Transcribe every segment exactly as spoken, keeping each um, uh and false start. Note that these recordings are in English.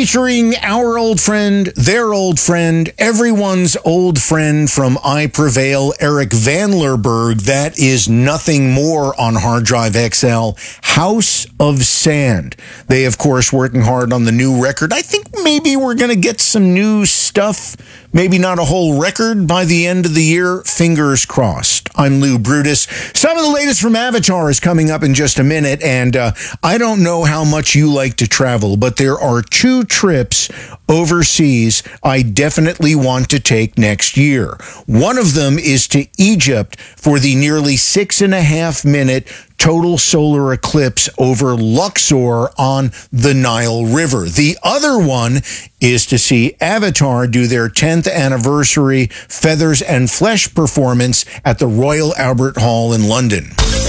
featuring our old friend, their old friend, everyone's old friend from I Prevail, Eric Vanlerberg. That is nothing more on Hard Drive X L. House of Sand. They, of course, working hard on the new record. I think maybe we're going to get some new stuff. Maybe not a whole record by the end of the year. Fingers crossed. I'm Lou Brutus. Some of the latest from Avatar is coming up in just a minute, and uh, I don't know how much you like to travel, but there are two trips overseas I definitely want to take next year. One of them is to Egypt for the nearly six and a half minute total solar eclipse over Luxor on the Nile River. The other one is to see Avatar do their tenth anniversary Feathers and Flesh performance at the Royal Albert Hall in London.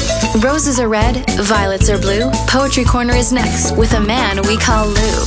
Roses are red, violets are blue. Poetry Corner is next with a man we call Lou.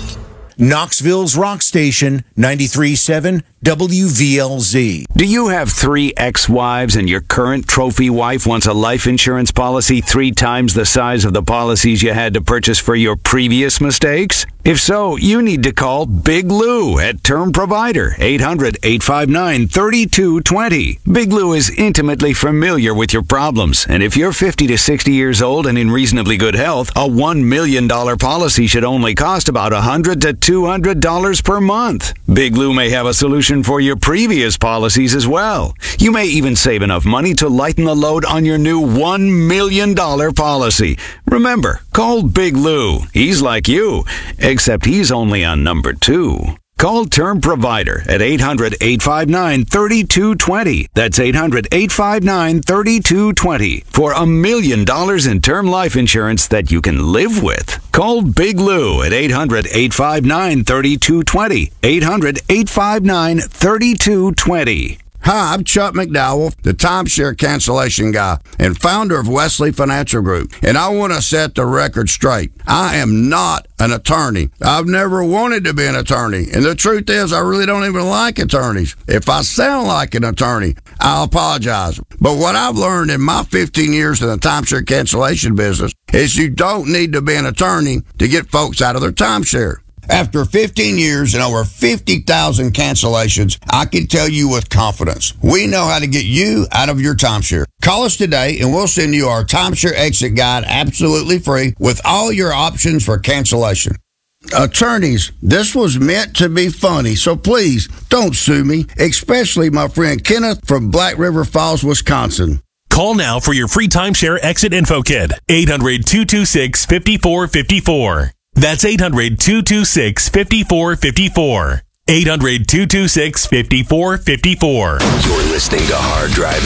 Knoxville's rock station, ninety-three point seven W V L Z. Do you have three ex-wives and your current trophy wife wants a life insurance policy three times the size of the policies you had to purchase for your previous mistakes? If so, you need to call Big Lou at Term Provider, eight hundred, eight five nine, three two two zero. Big Lou is intimately familiar with your problems, and if you're fifty to sixty years old and in reasonably good health, a one million dollars policy should only cost about one hundred to two hundred dollars per month. Big Lou may have a solution for your previous policies as well. You may even save enough money to lighten the load on your new one million dollars policy. Remember, call Big Lou. He's like you, except he's only on number two. Call Term Provider at eight hundred, eight five nine, three two two zero. That's eight hundred, eight five nine, three two two zero for a million dollars in term life insurance that you can live with. Call Big Lou at eight hundred, eight five nine, three two two zero. eight hundred, eight five nine, three two two zero. Hi, I'm Chuck McDowell, the timeshare cancellation guy and founder of Wesley Financial Group, and I want to set the record straight. I am not an attorney. I've never wanted to be an attorney, and the truth is I really don't even like attorneys. If I sound like an attorney, I'll apologize. But what I've learned in my fifteen years in the timeshare cancellation business is you don't need to be an attorney to get folks out of their timeshare. After fifteen years and over fifty thousand cancellations, I can tell you with confidence, we know how to get you out of your timeshare. Call us today and we'll send you our timeshare exit guide absolutely free with all your options for cancellation. Attorneys, this was meant to be funny, so please don't sue me, especially my friend Kenneth from Black River Falls, Wisconsin. Call now for your free timeshare exit info kit. eight hundred, two two six, five four five four. That's eight hundred, two two six, five four five four. eight hundred, two two six, five four five four. You're listening to Hard Drive